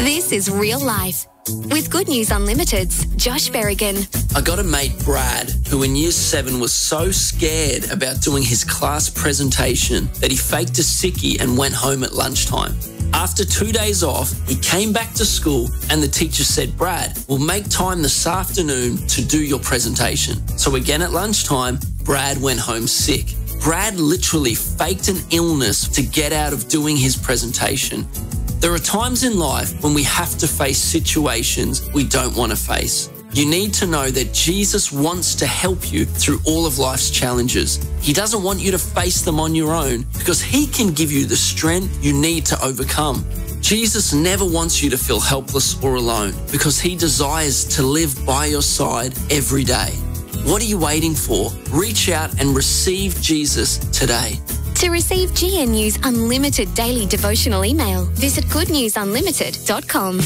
This is real life. With Good News Unlimited's Josh Berrigan. I got a mate, Brad, who in year 7 was so scared about doing his class presentation that he faked a sickie and went home at lunchtime. After 2 days off, he came back to school and the teacher said, Brad, we'll make time this afternoon to do your presentation. So again at lunchtime, Brad went home sick. Brad literally faked an illness to get out of doing his presentation. There are times in life when we have to face situations we don't want to face. You need to know that Jesus wants to help you through all of life's challenges. He doesn't want you to face them on your own because he can give you the strength you need to overcome. Jesus never wants you to feel helpless or alone because he desires to live by your side every day. What are you waiting for? Reach out and receive Jesus today. To receive GNU's unlimited daily devotional email, visit goodnewsunlimited.com.